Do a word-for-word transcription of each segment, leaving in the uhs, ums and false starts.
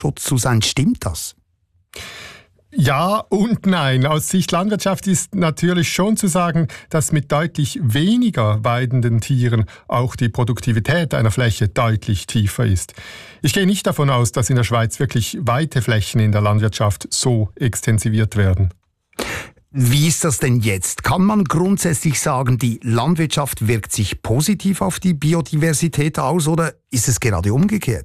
zu sein. Stimmt das? Ja und nein. Aus Sicht Landwirtschaft ist natürlich schon zu sagen, dass mit deutlich weniger weidenden Tieren auch die Produktivität einer Fläche deutlich tiefer ist. Ich gehe nicht davon aus, dass in der Schweiz wirklich weite Flächen in der Landwirtschaft so extensiviert werden. Wie ist das denn jetzt? Kann man grundsätzlich sagen, die Landwirtschaft wirkt sich positiv auf die Biodiversität aus oder ist es gerade umgekehrt?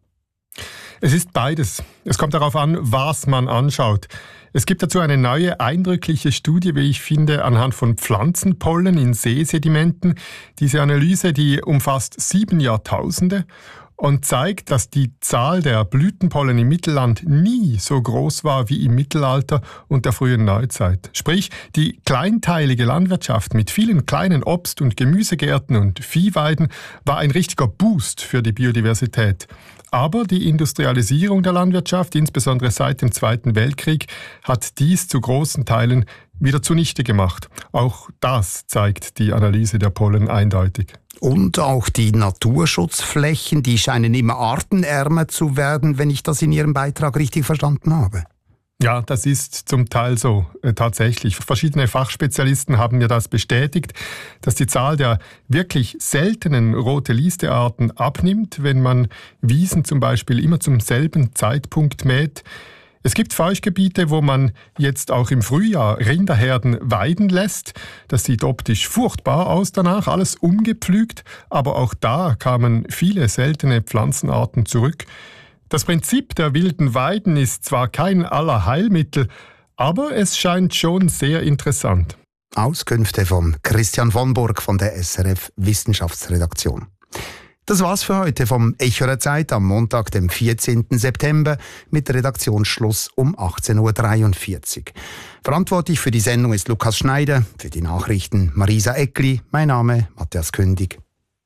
Es ist beides. Es kommt darauf an, was man anschaut. Es gibt dazu eine neue, eindrückliche Studie, wie ich finde, anhand von Pflanzenpollen in Seesedimenten. Diese Analyse, die umfasst sieben Jahrtausende und zeigt, dass die Zahl der Blütenpollen im Mittelland nie so groß war wie im Mittelalter und der frühen Neuzeit. Sprich, die kleinteilige Landwirtschaft mit vielen kleinen Obst- und Gemüsegärten und Viehweiden war ein richtiger Boost für die Biodiversität. Aber die Industrialisierung der Landwirtschaft, insbesondere seit dem Zweiten Weltkrieg, hat dies zu großen Teilen wieder zunichte gemacht. Auch das zeigt die Analyse der Pollen eindeutig. Und auch die Naturschutzflächen, die scheinen immer artenärmer zu werden, wenn ich das in Ihrem Beitrag richtig verstanden habe. Ja, das ist zum Teil so, äh, tatsächlich. Verschiedene Fachspezialisten haben mir das bestätigt, dass die Zahl der wirklich seltenen Rote-Liste-Arten abnimmt, wenn man Wiesen zum Beispiel immer zum selben Zeitpunkt mäht. Es gibt Feuchtgebiete, wo man jetzt auch im Frühjahr Rinderherden weiden lässt. Das sieht optisch furchtbar aus danach, alles umgepflügt, aber auch da kamen viele seltene Pflanzenarten zurück. Das Prinzip der wilden Weiden ist zwar kein Allerheilmittel, aber es scheint schon sehr interessant. Auskünfte von Christian von Burg von der S R F Wissenschaftsredaktion. Das war's für heute vom Echo der Zeit am Montag, dem vierzehnten September, mit Redaktionsschluss um achtzehn Uhr dreiundvierzig. Verantwortlich für die Sendung ist Lukas Schneider, für die Nachrichten Marisa Eckli, mein Name Matthias Kündig.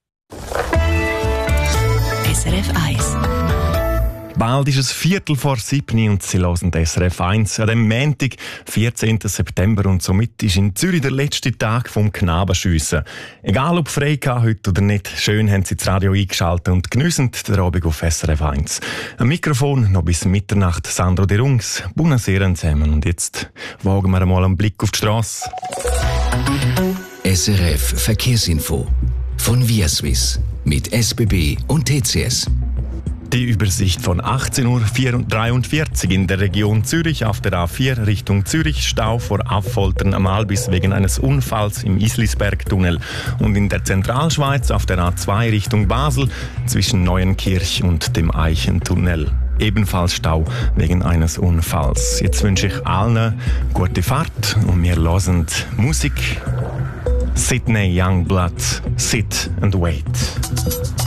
S R F eins. Bald ist es Viertel vor sieben und Sie hören S R F eins an dem Montag, vierzehnten September, und somit ist in Zürich der letzte Tag vom Knabenschiessen. Egal ob frei heute oder nicht, schön haben Sie das Radio eingeschaltet und geniessen den Abend auf S R F eins. Am Mikrofon noch bis Mitternacht Sandro De Rungs. Buonasera zusammen und jetzt wagen wir einmal einen Blick auf die Strasse. S R F Verkehrsinfo von ViaSwiss mit S B B und T C S. Die Übersicht von achtzehn Uhr dreiundvierzig in der Region Zürich auf der A vier Richtung Zürich, Stau vor Affoltern am Albis wegen eines Unfalls im Islisbergtunnel, und in der Zentralschweiz auf der A zwei Richtung Basel zwischen Neuenkirch und dem Eichentunnel. Ebenfalls Stau wegen eines Unfalls. Jetzt wünsche ich allen gute Fahrt und wir hören Musik. Sydney Youngblood, Sit and Wait.